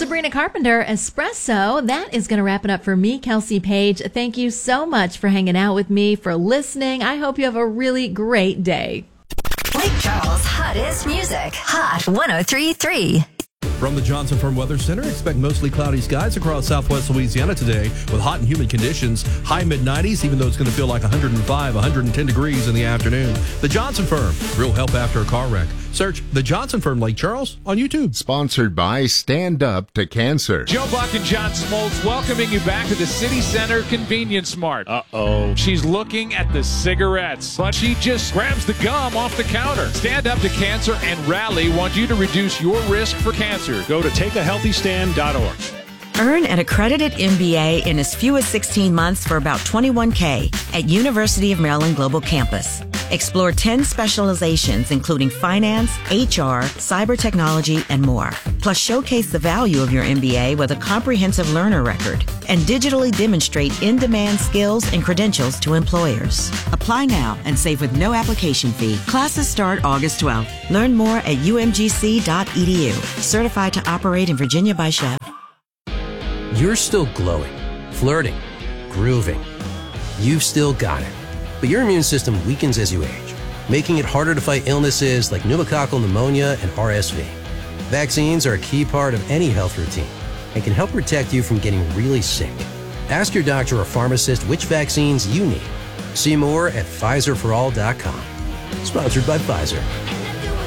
Sabrina Carpenter, Espresso. That is going to wrap it up for me, Kelsey Page. Thank you so much for hanging out with me, for listening. I hope you have a really great day. Lake Charles' hottest music. Hot 103.3. From the Johnson Firm Weather Center, expect mostly cloudy skies across southwest Louisiana today with hot and humid conditions. High mid-90s, even though it's going to feel like 105, 110 degrees in the afternoon. The Johnson Firm, real help after a car wreck. Search The Johnson Firm Lake Charles on YouTube. Sponsored by Stand Up to Cancer. Joe Buck and John Smoltz welcoming you back to the City Center Convenience Mart. Uh-oh. She's looking at the cigarettes, but she just grabs the gum off the counter. Stand Up to Cancer and Rally want you to reduce your risk for cancer. Go to takeahealthystand.org. Earn an accredited MBA in as few as 16 months for about $21K at University of Maryland Global Campus. Explore 10 specializations, including finance, HR, cyber technology, and more. Plus, showcase the value of your MBA with a comprehensive learner record and digitally demonstrate in-demand skills and credentials to employers. Apply now and save with no application fee. Classes start August 12th. Learn more at umgc.edu. Certified to operate in Virginia by Chev. You're still glowing, flirting, grooving. You've still got it. But your immune system weakens as you age, making it harder to fight illnesses like pneumococcal pneumonia and RSV. Vaccines are a key part of any health routine and can help protect you from getting really sick. Ask your doctor or pharmacist which vaccines you need. See more at PfizerForAll.com. Sponsored by Pfizer.